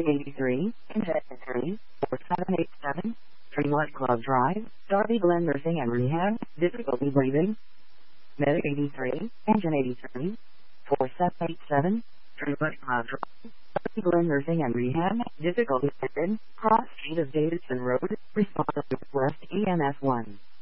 Medic 83, Engine 3, 4787, Tremont Club Drive, Darby Glen Nursing and Rehab, difficulty breathing. Medic 83, Engine 83, 4787, Tremont Club Drive, Darby Glen Nursing and Rehab, difficulty breathing, cross street of Davidson Road, response West EMS 1.